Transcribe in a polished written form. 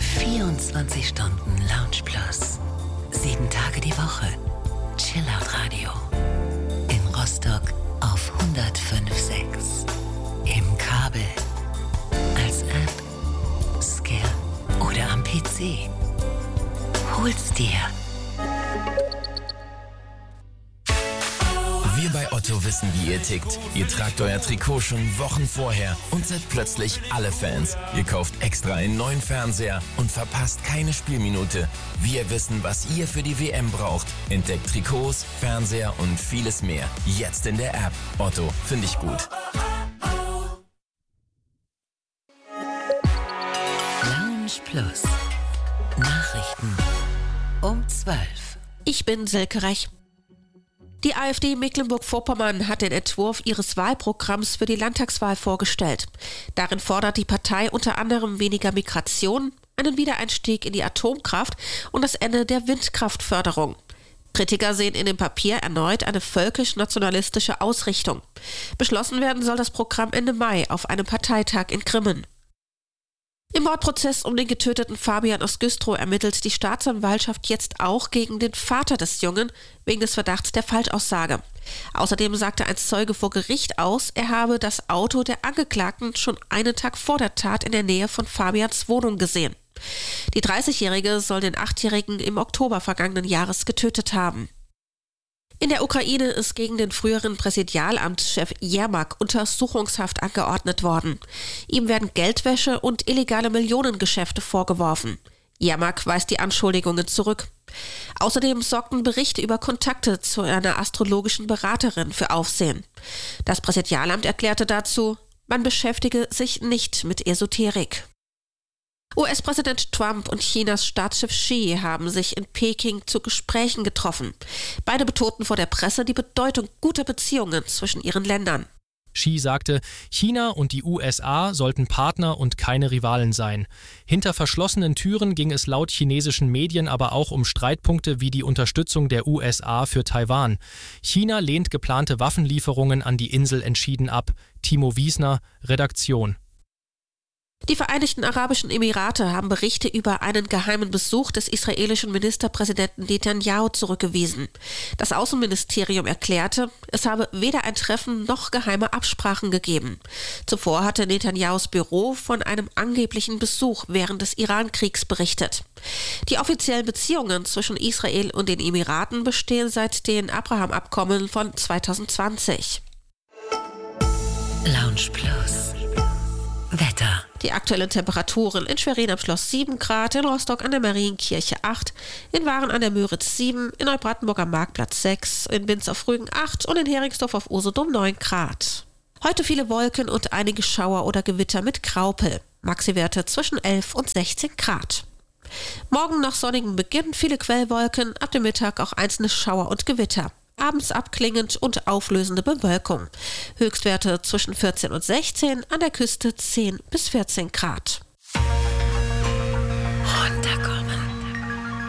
24 Stunden Lounge Plus. 7 Tage die Woche. Chillout Radio. In Rostock auf 105.6. Im Kabel. Als App. Scan. Oder am PC. Hol's dir. Wir bei Otto wissen, wie ihr tickt. Ihr tragt euer Trikot schon Wochen vorher und seid plötzlich alle Fans. Ihr kauft extra einen neuen Fernseher und verpasst keine Spielminute. Wir wissen, was ihr für die WM braucht. Entdeckt Trikots, Fernseher und vieles mehr. Jetzt in der App. Otto, finde ich gut. Lounge Plus. Nachrichten um 12. Ich bin Silke Rech. Die AfD Mecklenburg-Vorpommern hat den Entwurf ihres Wahlprogramms für die Landtagswahl vorgestellt. Darin fordert die Partei unter anderem weniger Migration, einen Wiedereinstieg in die Atomkraft und das Ende der Windkraftförderung. Kritiker sehen in dem Papier erneut eine völkisch-nationalistische Ausrichtung. Beschlossen werden soll das Programm Ende Mai auf einem Parteitag in Grimmen. Im Mordprozess um den getöteten Fabian aus Güstrow ermittelt die Staatsanwaltschaft jetzt auch gegen den Vater des Jungen wegen des Verdachts der Falschaussage. Außerdem sagte ein Zeuge vor Gericht aus, er habe das Auto der Angeklagten schon einen Tag vor der Tat in der Nähe von Fabians Wohnung gesehen. Die 30-Jährige soll den 8-Jährigen im Oktober vergangenen Jahres getötet haben. In der Ukraine ist gegen den früheren Präsidialamtschef Jermak Untersuchungshaft angeordnet worden. Ihm werden Geldwäsche und illegale Millionengeschäfte vorgeworfen. Jermak weist die Anschuldigungen zurück. Außerdem sorgten Berichte über Kontakte zu einer astrologischen Beraterin für Aufsehen. Das Präsidialamt erklärte dazu, man beschäftige sich nicht mit Esoterik. US-Präsident Trump und Chinas Staatschef Xi haben sich in Peking zu Gesprächen getroffen. Beide betonten vor der Presse die Bedeutung guter Beziehungen zwischen ihren Ländern. Xi sagte, China und die USA sollten Partner und keine Rivalen sein. Hinter verschlossenen Türen ging es laut chinesischen Medien aber auch um Streitpunkte wie die Unterstützung der USA für Taiwan. China lehnt geplante Waffenlieferungen an die Insel entschieden ab. Timo Wiesner, Redaktion. Die Vereinigten Arabischen Emirate haben Berichte über einen geheimen Besuch des israelischen Ministerpräsidenten Netanyahu zurückgewiesen. Das Außenministerium erklärte, es habe weder ein Treffen noch geheime Absprachen gegeben. Zuvor hatte Netanyahus Büro von einem angeblichen Besuch während des Iran-Kriegs berichtet. Die offiziellen Beziehungen zwischen Israel und den Emiraten bestehen seit den Abraham-Abkommen von 2020. Lounge Plus. Wetter. Die aktuellen Temperaturen: in Schwerin am Schloss 7 Grad, in Rostock an der Marienkirche 8, in Waren an der Müritz 7, in Neubrandenburg am Marktplatz 6, in Binz auf Rügen 8 und in Heringsdorf auf Usedom 9 Grad. Heute viele Wolken und einige Schauer oder Gewitter mit Graupel. Maxi-Werte zwischen 11 und 16 Grad. Morgen nach sonnigem Beginn viele Quellwolken, ab dem Mittag auch einzelne Schauer und Gewitter. Abends abklingend und auflösende Bewölkung. Höchstwerte zwischen 14 und 16, an der Küste 10 bis 14 Grad. Runterkommen.